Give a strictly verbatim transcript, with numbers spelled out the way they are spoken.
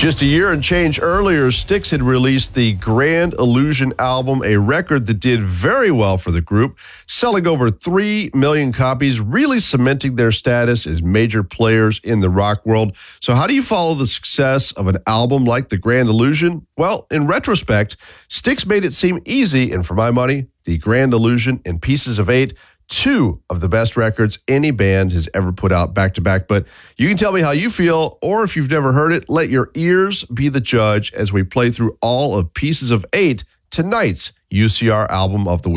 Just a year and change earlier, Styx had released the Grand Illusion album, a record that did very well for the group, selling over three million copies, really cementing their status as major players in the rock world. So how do you follow the success of an album like the Grand Illusion? Well, in retrospect, Styx made it seem easy, and for my money, the Grand Illusion and Pieces of Eight, two of the best records any band has ever put out back-to-back. But you can tell me how you feel, or if you've never heard it, let your ears be the judge as we play through all of Pieces of Eight, tonight's U C R Album of the Week.